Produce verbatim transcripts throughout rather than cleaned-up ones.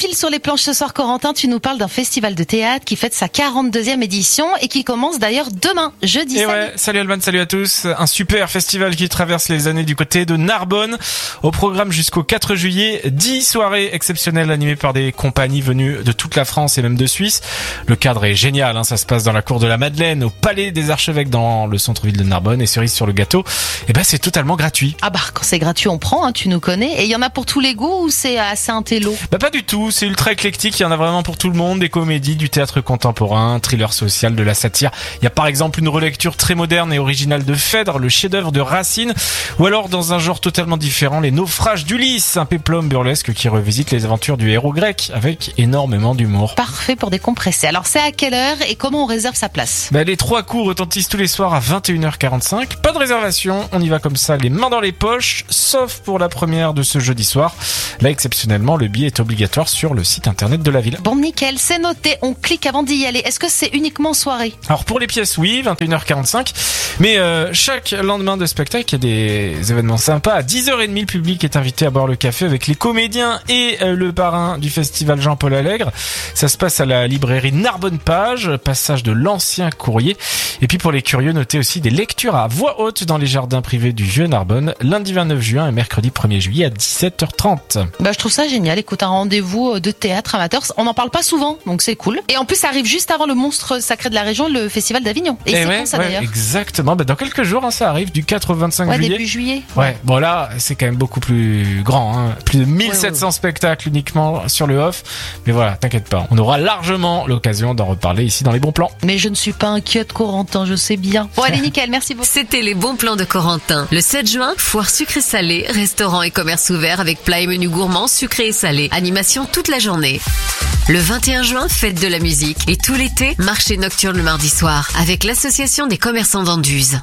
pile sur les planches ce soir, Corentin. Tu nous parles d'un festival de théâtre qui fête sa quarante-deuxième édition et qui commence d'ailleurs demain, jeudi. Et salut. ouais, salut Alban, salut à tous. Un super festival qui traverse les années du côté de Narbonne. Au programme jusqu'au quatre juillet, dix soirées exceptionnelles animées par des compagnies venues de toute la France et même de Suisse. Le cadre est génial, hein. Ça se passe dans la cour de la Madeleine, au Palais des Archevêques dans le centre-ville de Narbonne. Et cerise sur le gâteau, eh ben c'est totalement gratuit. Ah bah quand c'est gratuit on prend, hein, tu nous connais. Et il y en a pour tous les goûts ou c'est assez intello? Bah pas du tout, c'est ultra éclectique, il y en a vraiment pour tout le monde, des comédies, du théâtre contemporain, thriller social, de la satire. Il y a par exemple une relecture très moderne et originale de Phèdre, le chef-d'œuvre de Racine, ou alors dans un genre totalement différent, les naufrages d'Ulysse, un péplum burlesque qui revisite les aventures du héros grec avec énormément d'humour. Parfait pour décompresser. Alors c'est à quelle heure et comment on réserve sa place? Bah les trois coups retentissent tous les soirs à vingt et une heures quarante-cinq, pas de réservation, on y va comme ça les mains dans les poches, sauf pour la première de ce jeudi soir. Là exceptionnellement le billet est obligatoire sur le site internet de la ville. Bon nickel, c'est noté, on clique avant d'y aller. Est-ce que c'est uniquement soirée? Alors pour les pièces oui, vingt et une heures quarante-cinq, mais euh, chaque lendemain de spectacle il y a des événements sympas. À dix heures trente le public est invité à boire le café avec les comédiens et euh, le parrain du festival Jean-Paul Allègre. Ça se passe à la librairie Narbonne Page, passage de l'ancien courrier. Et puis pour les curieux, notez aussi des lectures à voix haute dans les jardins privés du Vieux Narbonne, lundi vingt-neuf juin et mercredi premier juillet à dix-sept heures trente. Bah je trouve ça génial, écoute, un rendez-vous de théâtre amateur, on n'en parle pas souvent, donc c'est cool. Et en plus ça arrive juste avant le monstre sacré de la région, le festival d'Avignon. Et, et c'est ouais, quand ça ouais, d'ailleurs? Exactement, bah dans quelques jours hein, ça arrive, du quatre au vingt-cinq ouais, juillet. Début juillet. Ouais, bon là c'est quand même beaucoup plus grand, hein. Plus de mille sept cents ouais, ouais. spectacles uniquement sur le off. Mais voilà, t'inquiète pas, on aura largement l'occasion d'en reparler ici dans les bons plans. Mais je ne suis pas inquiète Corentin, je sais bien. Bon allez nickel, merci beaucoup. C'était les bons plans de Corentin. Le sept juin, foire sucré-salé, restaurant et commerce ouvert avec plats et menus gourmands sucrés et salés. Animation toute la journée. Le vingt et un juin, fête de la musique. Et tout l'été, marché nocturne le mardi soir avec l'association des commerçants d'Anduze.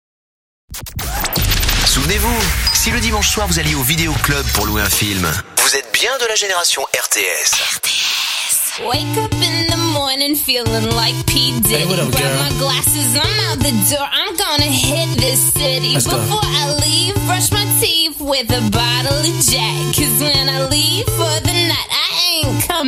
Souvenez-vous, si le dimanche soir vous alliez au vidéoclub pour louer un film, vous êtes bien de la génération R T S. R T S. Wake up in the morning feeling like P. Diddy. Hey, what up, Grab girl? my glasses, I'm out the door. I'm gonna hit this city. Let's go. Before I leave, brush my teeth with a bottle of Jack. Cause when I leave for